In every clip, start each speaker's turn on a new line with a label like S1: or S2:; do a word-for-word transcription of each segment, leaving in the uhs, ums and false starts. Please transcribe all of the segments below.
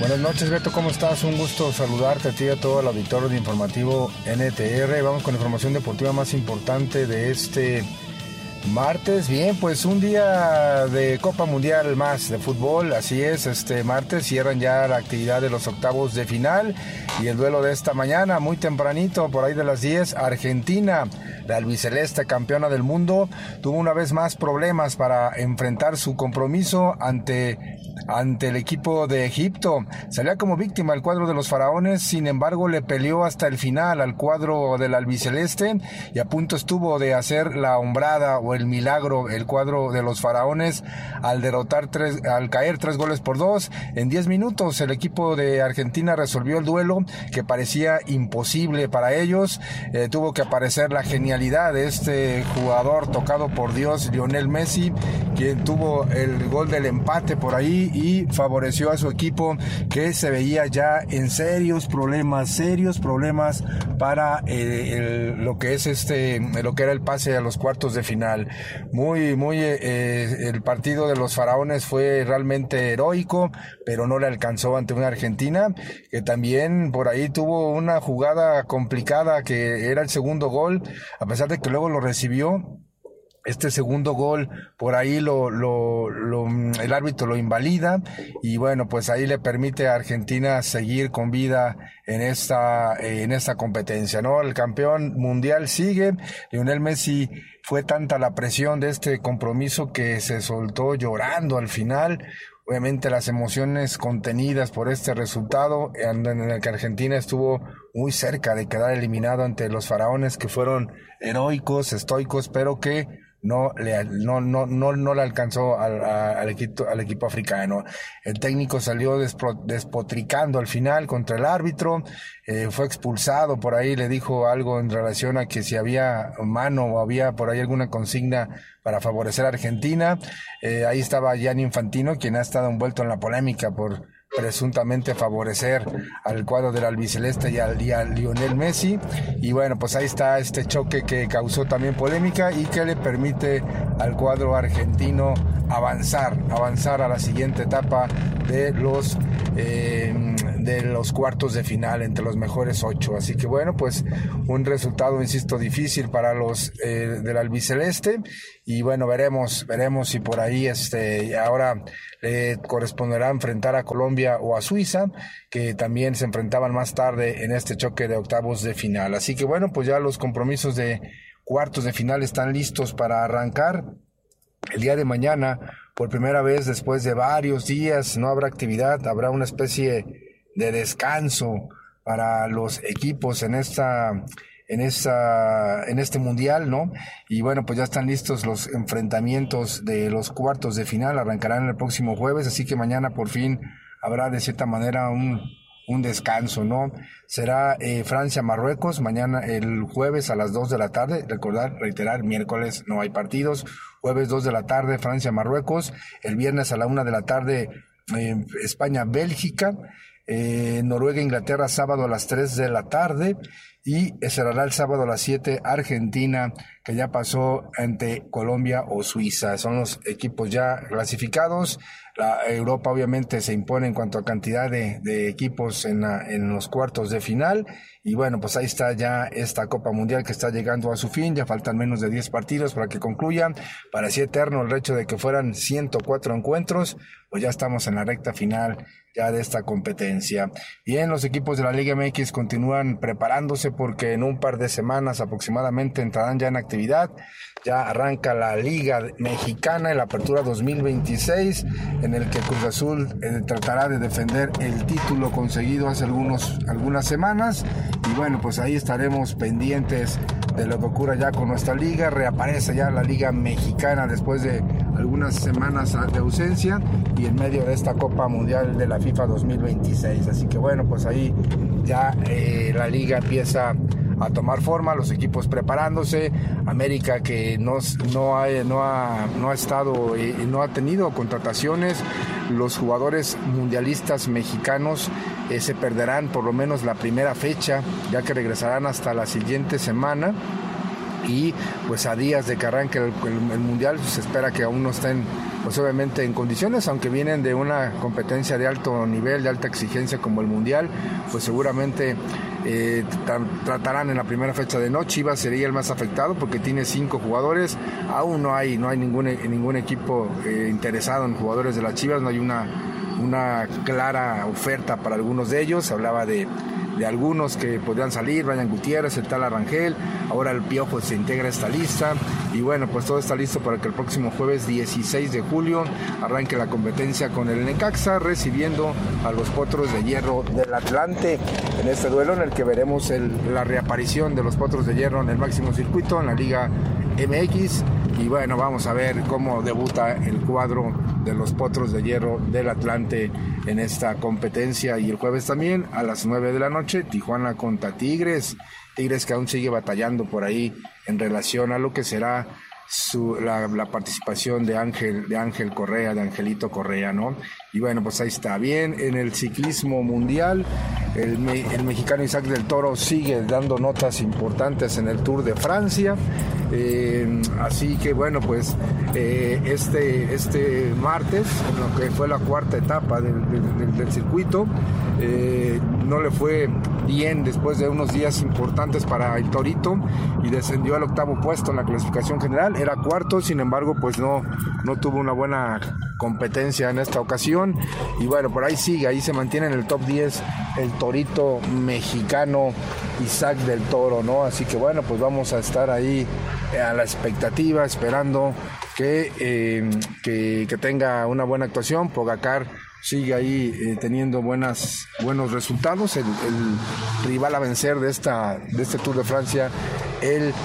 S1: Buenas noches, Beto, ¿cómo estás? Un gusto saludarte a ti y a todo el auditorio de Informativo N T R. Vamos con la información deportiva más importante de este martes. Bien, pues un día de Copa Mundial más de fútbol, así es, este martes cierran ya la actividad de los octavos de final y el duelo de esta mañana, muy tempranito, por ahí de las diez, Argentina, la albiceleste campeona del mundo, tuvo una vez más problemas para enfrentar su compromiso ante, ante el equipo de Egipto. Salía como víctima el cuadro de los faraones, sin embargo le peleó hasta el final al cuadro del albiceleste y a punto estuvo de hacer la hombrada o el milagro el cuadro de los faraones al derrotar tres, al caer tres goles por dos. En diez minutos el equipo de Argentina resolvió el duelo que parecía imposible para ellos. Eh, tuvo que aparecer la genialidad de este jugador tocado por Dios, Lionel Messi, quien tuvo el gol del empate por ahí y favoreció a su equipo, que se veía ya en serios problemas, serios problemas para eh, el, lo que es este, lo que era el pase a los cuartos de final. Muy, muy, eh, el partido de los faraones fue realmente heroico, pero no le alcanzó ante una Argentina que también por ahí tuvo una jugada complicada que era el segundo gol, a pesar de que luego lo recibió. Este segundo gol, por ahí lo, lo, lo, el árbitro lo invalida y bueno, pues ahí le permite a Argentina seguir con vida en esta, en esta competencia, ¿no? El campeón mundial sigue. Lionel Messi, fue tanta la presión de este compromiso que se soltó llorando al final. Obviamente las emociones contenidas por este resultado en el que Argentina estuvo muy cerca de quedar eliminado ante los faraones, que fueron heroicos, estoicos, pero que no le no no no no le alcanzó al, al equipo al equipo africano. El técnico salió despro, despotricando al final contra el árbitro, eh, fue expulsado por ahí, le dijo algo en relación a que si había mano o había por ahí alguna consigna para favorecer a Argentina. Eh, ahí estaba Gianni Infantino, quien ha estado envuelto en la polémica por presuntamente favorecer al cuadro del albiceleste y al, y al Lionel Messi, y bueno, pues ahí está este choque que causó también polémica y que le permite al cuadro argentino avanzar, avanzar a la siguiente etapa de los eh, de los cuartos de final entre los mejores ocho. Así que bueno, pues un resultado, insisto, difícil para los eh, del albiceleste, y bueno, veremos, veremos si por ahí este ahora le corresponderá enfrentar a Colombia o a Suiza, que también se enfrentaban más tarde en este choque de octavos de final. Así que bueno, pues ya los compromisos de cuartos de final están listos para arrancar. El día de mañana, por primera vez después de varios días, no habrá actividad, habrá una especie de descanso para los equipos en esta en esta en este mundial, ¿no? Y bueno, pues ya están listos los enfrentamientos de los cuartos de final, arrancarán el próximo jueves, así que mañana por fin habrá de cierta manera un un descanso, ¿no? Será eh, Francia-Marruecos mañana, el jueves a las dos de la tarde, recordar, reiterar, miércoles no hay partidos, jueves dos de la tarde Francia-Marruecos, el viernes a la una de la tarde eh, España-Bélgica, eh, Noruega-Inglaterra sábado a las tres de la tarde, y cerrará el sábado a las siete Argentina, que ya pasó ante Colombia o Suiza. Son los equipos ya clasificados. La Europa obviamente se impone en cuanto a cantidad de, de equipos en, la, en los cuartos de final. Y bueno, pues ahí está ya esta Copa Mundial que está llegando a su fin. Ya faltan menos de diez partidos para que concluyan. Parecía eterno el hecho de que fueran ciento cuatro encuentros. Pues ya estamos en la recta final ya de esta competencia. Bien, los equipos de la Liga M X continúan preparándose porque en un par de semanas aproximadamente entrarán ya en actividad. Ya arranca la Liga Mexicana, en la Apertura dos mil veintiséis, en el que Cruz Azul eh, tratará de defender el título conseguido hace algunos, algunas semanas. Y bueno, pues ahí estaremos pendientes de lo que ocurra ya con nuestra liga. Reaparece ya la Liga Mexicana después de algunas semanas de ausencia y en medio de esta Copa Mundial de la FIFA dos mil veintiséis. Así que bueno, pues ahí ya eh, la liga empieza a tomar forma, los equipos preparándose. América, que no, no, ha, no, ha, no ha estado, eh, no ha tenido contrataciones. Los jugadores mundialistas mexicanos eh, se perderán por lo menos la primera fecha, ya que regresarán hasta la siguiente semana. Y pues a días de que arranque el, el, el mundial, pues, se espera que aún no estén pues obviamente en condiciones, aunque vienen de una competencia de alto nivel, de alta exigencia como el Mundial, pues seguramente eh, tra- tratarán en la primera fecha de noche. Chivas sería el más afectado porque tiene cinco jugadores, aún no hay, no hay ningún, ningún equipo eh, interesado en jugadores de las Chivas, no hay una, una clara oferta para algunos de ellos. Se hablaba de de algunos que podrían salir, Brian Gutiérrez, el tal Arrangel, ahora el Piojo se integra a esta lista, y bueno, pues todo está listo para que el próximo jueves dieciséis de julio arranque la competencia con el Necaxa, recibiendo a los Potros de Hierro del Atlante, en este duelo en el que veremos el, la reaparición de los Potros de Hierro en el máximo circuito, en la Liga M X, y bueno, vamos a ver cómo debuta el cuadro de los Potros de Hierro del Atlante en esta competencia. Y el jueves también a las nueve de la noche, Tijuana contra Tigres, Tigres que aún sigue batallando por ahí en relación a lo que será su, la, la participación de Ángel, de Ángel Correa, de Angelito Correa, ¿no? Y bueno, pues ahí está. Bien, en el ciclismo mundial, el, el mexicano Isaac del Toro sigue dando notas importantes en el Tour de Francia. Eh, así que bueno, pues eh, este, este martes, lo que fue la cuarta etapa del, del, del circuito, eh, no le fue bien después de unos días importantes para el Torito y descendió al octavo puesto en la clasificación general. Era cuarto, sin embargo, pues no, no tuvo una buena competencia en esta ocasión, y bueno, por ahí sigue, ahí se mantiene en el top diez el torito mexicano Isaac del Toro, ¿no? Así que bueno, pues vamos a estar ahí a la expectativa, esperando que, eh, que, que tenga una buena actuación. Pogacar sigue ahí eh, teniendo buenas, buenos resultados, el, el rival a vencer de, esta, de este Tour de Francia, el,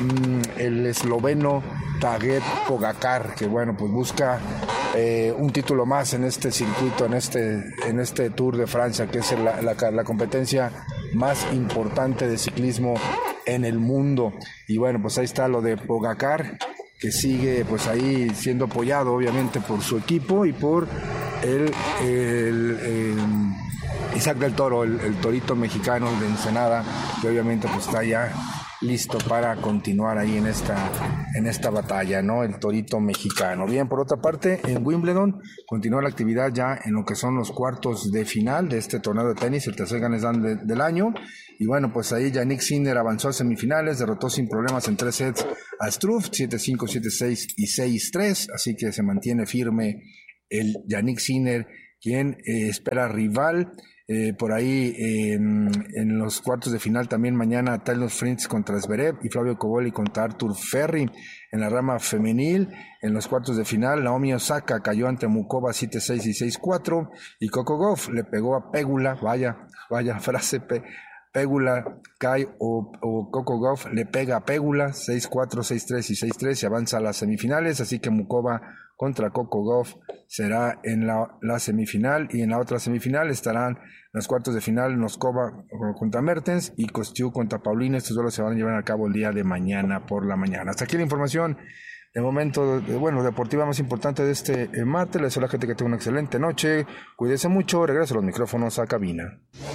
S1: el esloveno Tadej Pogacar, que bueno, pues busca eh, un título más en este circuito, en este, en este Tour de Francia, que es la, la, la competencia más importante de ciclismo en el mundo. Y bueno, pues ahí está lo de Pogacar, que sigue pues ahí siendo apoyado obviamente por su equipo y por el, el, el Isaac del Toro, el, el torito mexicano de Ensenada, que obviamente pues está ya listo para continuar ahí en esta, en esta batalla, ¿no? El torito mexicano. Bien, por otra parte, en Wimbledon continúa la actividad ya en lo que son los cuartos de final de este torneo de tenis, el tercer Grand Slam de, del año. Y bueno, pues ahí Jannik Sinner avanzó a semifinales, derrotó sin problemas en tres sets a Struff, siete cinco, siete seis y seis tres, así que se mantiene firme el Jannik Sinner, quien eh, espera rival. Eh, por ahí eh, en, en los cuartos de final también mañana Taylor Fritz contra Zverev y Flavio Cobolli contra Arthur Ferry. En la rama femenil, en los cuartos de final, Naomi Osaka cayó ante Mukova siete seis y seis cuatro, y Coco Gauff le pegó a Pegula, vaya, vaya frase, pe, Pegula cae o, o Coco Gauff le pega a Pegula seis cuatro, seis tres y seis tres y avanza a las semifinales, así que Mukova contra Coco Gauff será en la, la semifinal, y en la otra semifinal estarán los cuartos de final Noskova contra Mertens y Kostyuk contra Paulina. Estos duelos se van a llevar a cabo el día de mañana por la mañana. Hasta aquí la información de momento, de, bueno, deportiva más importante de este eh, martes. Les deseo a la gente que tenga una excelente noche, cuídese mucho, regreso a los micrófonos a cabina.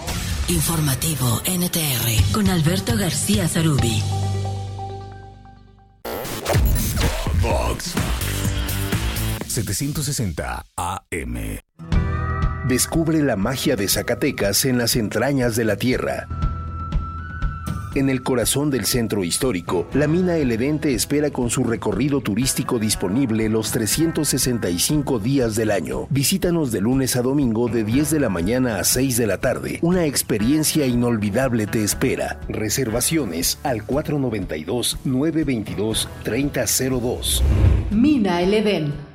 S2: Informativo N T R con Alberto García Zarubi.
S3: Vox setecientos sesenta A M.
S4: Descubre la magia de Zacatecas en las entrañas de la tierra. En el corazón del centro histórico, la mina El Edén te espera con su recorrido turístico disponible los trescientos sesenta y cinco días del año. Visítanos de lunes a domingo de diez de la mañana a seis de la tarde. Una experiencia inolvidable te espera. Reservaciones al cuatro nueve dos, nueve dos dos, tres cero cero dos.
S5: Mina El Edén.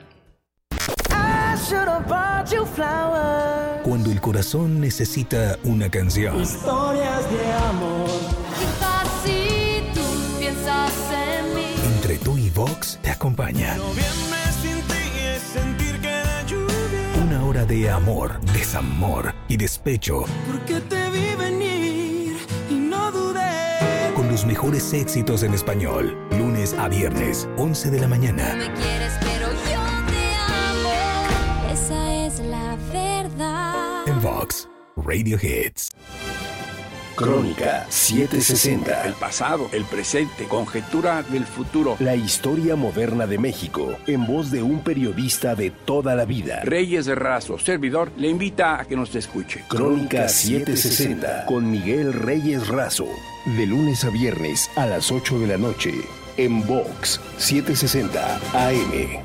S3: Cuando el corazón necesita una canción.
S6: Historias de amor.
S7: Quizás si tú piensas en mí.
S3: Entre tú y Vox te acompaña.
S6: Noviembre sin ti es sentir que la lluvia.
S3: Una hora de amor, desamor y despecho.
S6: Porque te vi venir y no dudé.
S3: Con los mejores éxitos en español. Lunes a viernes, once de la mañana.
S7: Me quieres, pero yo te amo. Esa es la verdad.
S3: En Vox Radio Hits.
S4: Crónica setecientos sesenta.
S8: El pasado, el presente, conjetura del futuro.
S4: La historia moderna de México, en voz de un periodista de toda la vida.
S8: Reyes Razo, servidor, le invita a que nos escuche.
S4: Crónica setecientos sesenta, con Miguel Reyes Razo. De lunes a viernes a las ocho de la noche, en Vox setecientos sesenta A M.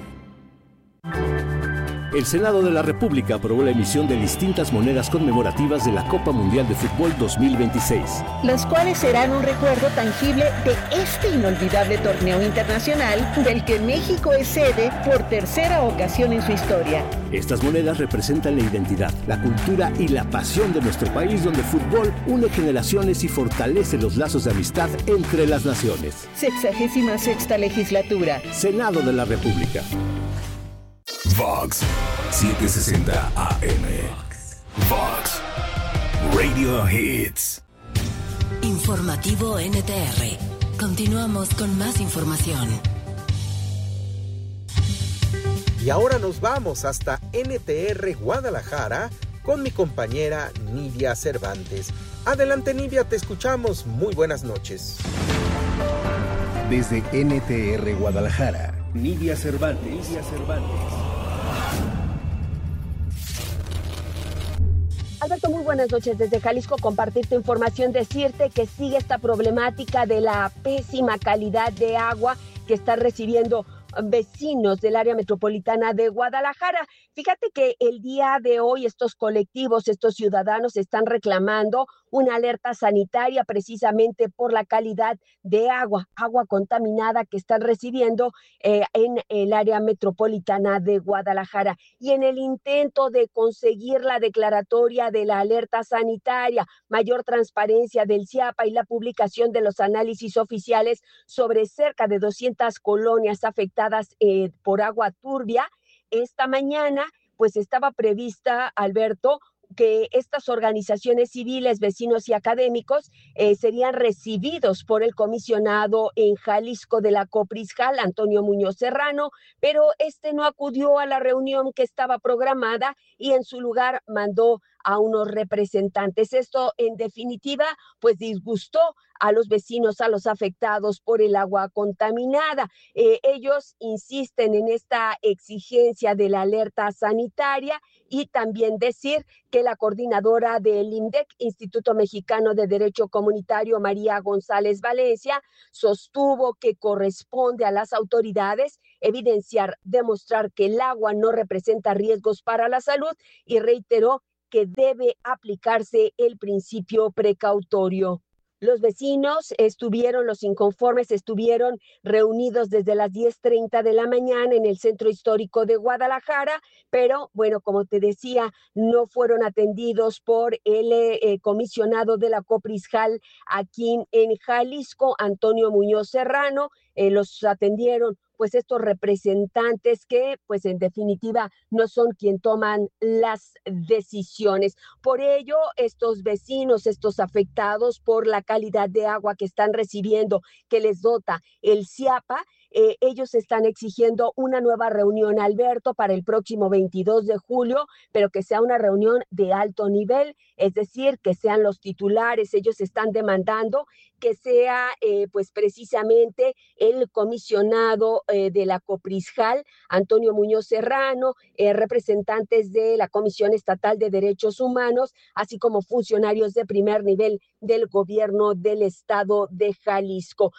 S9: El Senado de la República aprobó la emisión de distintas monedas conmemorativas de la Copa Mundial de Fútbol dos mil veintiséis.
S10: Las cuales serán un recuerdo tangible de este inolvidable torneo internacional del que México es sede por tercera ocasión en su historia.
S9: Estas monedas representan la identidad, la cultura y la pasión de nuestro país, donde el fútbol une generaciones y fortalece los lazos de amistad entre las naciones.
S10: Sexagésima sexta legislatura.
S9: Senado de la República.
S3: Vox setecientos sesenta A M. Vox Radio Hits.
S2: Informativo N T R. Continuamos con más información.
S11: Y ahora nos vamos hasta N T R Guadalajara con mi compañera Nidia Cervantes. Adelante, Nidia, te escuchamos. Muy buenas noches.
S4: Desde N T R Guadalajara, Nidia Cervantes. Nidia Cervantes.
S12: Alberto, muy buenas noches desde Jalisco. Compartirte información, decirte que sigue esta problemática de la pésima calidad de agua que están recibiendo vecinos del área metropolitana de Guadalajara. Fíjate que el día de hoy estos colectivos, estos ciudadanos están reclamando una alerta sanitaria precisamente por la calidad de agua, agua contaminada que están recibiendo eh, en el área metropolitana de Guadalajara. Y en el intento de conseguir la declaratoria de la alerta sanitaria, mayor transparencia del CIAPA y la publicación de los análisis oficiales sobre cerca de doscientas colonias afectadas eh, por agua turbia, esta mañana pues estaba prevista, Alberto, que estas organizaciones civiles, vecinos y académicos eh, serían recibidos por el comisionado en Jalisco de la Coprisjal, Antonio Muñoz Serrano, pero este no acudió a la reunión que estaba programada y en su lugar mandó a unos representantes. Esto, en definitiva, pues disgustó a los vecinos, a los afectados por el agua contaminada. Eh, ellos insisten en esta exigencia de la alerta sanitaria y también decir que la coordinadora del IMDEC, Instituto Mexicano de Derecho Comunitario, María González Valencia, sostuvo que corresponde a las autoridades evidenciar, demostrar que el agua no representa riesgos para la salud y reiteró que debe aplicarse el principio precautorio. Los vecinos estuvieron, los inconformes estuvieron reunidos desde las diez treinta de la mañana en el Centro Histórico de Guadalajara, pero bueno, como te decía, no fueron atendidos por el eh, comisionado de la Coprisjal aquí en Jalisco, Antonio Muñoz Serrano. Eh, los atendieron pues estos representantes que pues en definitiva no son quien toman las decisiones. Por ello, estos vecinos, estos afectados por la calidad de agua que están recibiendo, que les dota el CIAPA, eh, ellos están exigiendo una nueva reunión, Alberto, para el próximo veintidós de julio, pero que sea una reunión de alto nivel, es decir, que sean los titulares. Ellos están demandando que sea eh, pues precisamente el comisionado eh, de la Coprisjal, Antonio Muñoz Serrano, eh, representantes de la Comisión Estatal de Derechos Humanos, así como funcionarios de primer nivel del gobierno del estado de Jalisco.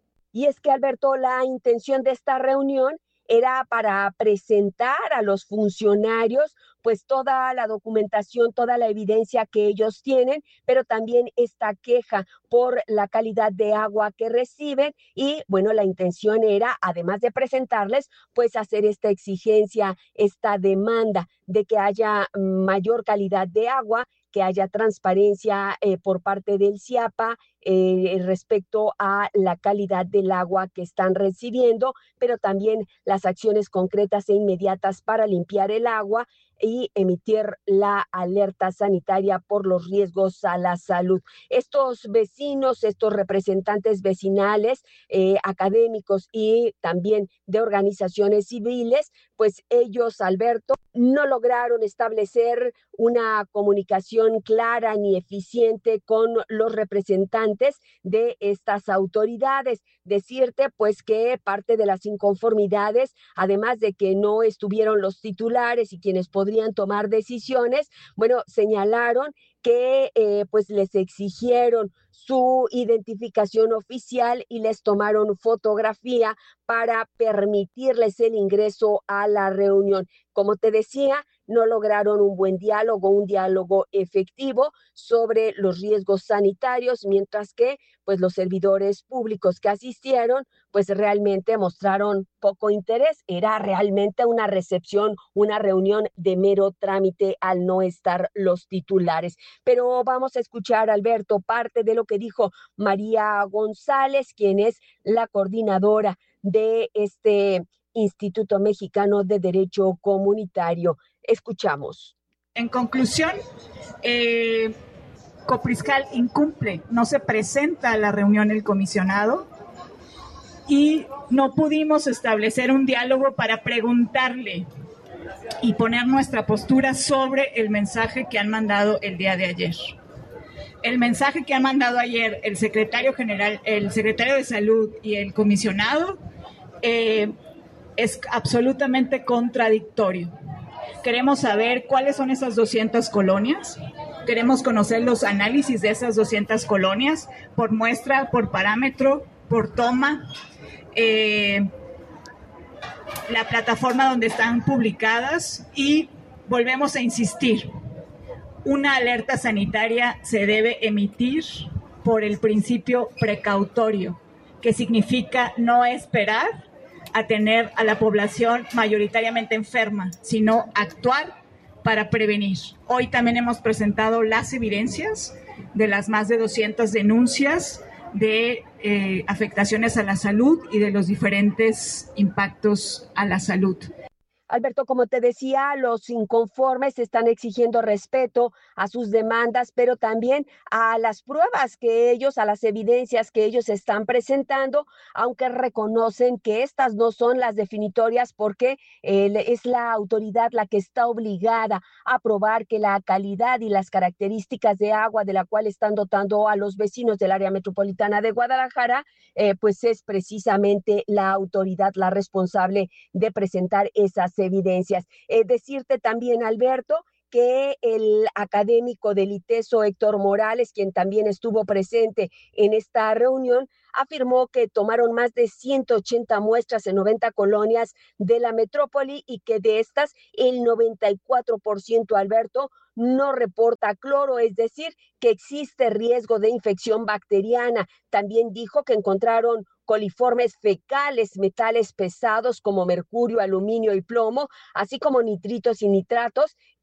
S12: Y es que, Alberto, la intención de esta reunión era para presentar a los funcionarios pues toda la documentación, toda la evidencia que ellos tienen, pero también esta queja por la calidad de agua que reciben y bueno, la intención era, además de presentarles, pues hacer esta exigencia, esta demanda de que haya mayor calidad de agua, que haya transparencia eh, por parte del CIAPA eh, respecto a la calidad del agua que están recibiendo, pero también las acciones concretas e inmediatas para limpiar el agua, y emitir la alerta sanitaria por los riesgos a la salud. Estos vecinos, estos representantes vecinales, eh, académicos y también de organizaciones civiles, pues ellos, Alberto, no lograron establecer una comunicación clara ni eficiente con los representantes de estas autoridades. Decirte pues que parte de las inconformidades, además de que no estuvieron los titulares y quienes podrían tomar decisiones, bueno, señalaron que eh, pues les exigieron su identificación oficial y les tomaron fotografía para permitirles el ingreso a la reunión. Como te decía, no lograron un buen diálogo, un diálogo efectivo sobre los riesgos sanitarios, mientras que pues los servidores públicos que asistieron pues realmente mostraron poco interés. Era realmente una recepción, una reunión de mero trámite al no estar los titulares. Pero vamos a escuchar, Alberto, parte de lo que dijo María González, quien es la coordinadora de este Instituto Mexicano de Derecho Comunitario. Escuchamos.
S13: En conclusión, eh, Copriscal incumple, no se presenta a la reunión del comisionado y no pudimos establecer un diálogo para preguntarle y poner nuestra postura sobre el mensaje que han mandado el día de ayer. El mensaje que han mandado ayer el secretario general, el secretario de Salud y el comisionado eh, es absolutamente contradictorio. Queremos saber cuáles son esas doscientas colonias, queremos conocer los análisis de esas doscientas colonias por muestra, por parámetro, por toma, eh, la plataforma donde están publicadas y volvemos a insistir. Una alerta sanitaria se debe emitir por el principio precautorio, que significa no esperar a tener a la población mayoritariamente enferma, sino actuar para prevenir. Hoy también hemos presentado las evidencias de las más de doscientas denuncias de eh, afectaciones a la salud y de los diferentes impactos a la salud.
S12: Alberto, como te decía, los inconformes están exigiendo respeto a sus demandas, pero también a las pruebas que ellos, a las evidencias que ellos están presentando, aunque reconocen que estas no son las definitorias porque eh, es la autoridad la que está obligada a probar que la calidad y las características de agua de la cual están dotando a los vecinos del área metropolitana de Guadalajara, eh, pues es precisamente la autoridad la responsable de presentar esas evidencias. Eh, decirte también, Alberto, que el académico del ITESO, Héctor Morales, quien también estuvo presente en esta reunión, afirmó que tomaron más de ciento ochenta muestras en noventa colonias de la metrópoli y que de estas el noventa y cuatro por ciento, Alberto, no reporta cloro, es decir, que existe riesgo de infección bacteriana. También dijo que encontraron coliformes fecales, metales pesados como mercurio, aluminio y plomo, así como nitritos y nitratos,